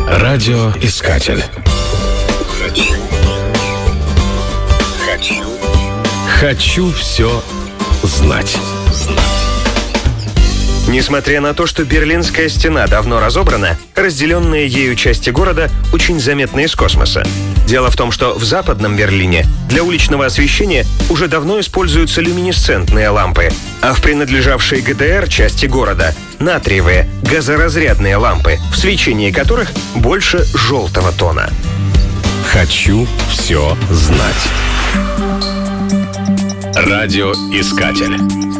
Радиоискатель. Хочу все знать. Несмотря на то, что Берлинская стена давно разобрана, разделенные ею части города очень заметны из космоса. Дело в том, что в Западном Берлине для уличного освещения уже давно используются люминесцентные лампы, а в принадлежавшей ГДР части города – натриевые, газоразрядные лампы, в свечении которых больше желтого тона. Хочу все знать. Радиоискатель.